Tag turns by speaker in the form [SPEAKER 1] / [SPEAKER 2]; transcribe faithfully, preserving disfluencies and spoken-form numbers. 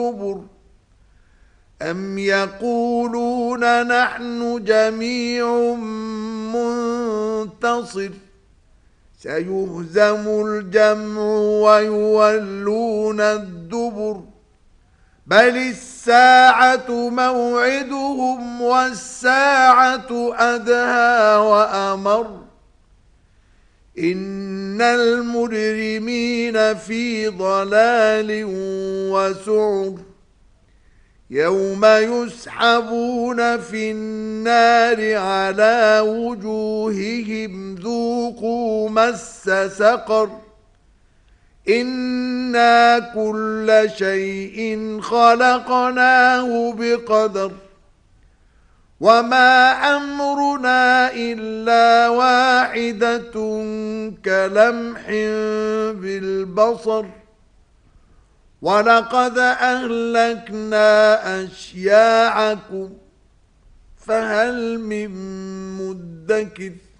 [SPEAKER 1] أم يقولون نحن جميع منتصر سيهزم الجمع ويولون الدبر بل الساعة موعدهم والساعة أدهى وأمر إن المجرمين في ضلال وسعر يوم يسحبون في النار على وجوههم ذوقوا مس سقر إنا كل شيء خلقناه بقدر وما أمرنا إلا واحدة كلمح بالبصر ولقد أهلكنا أشياعكم فهل من مدكر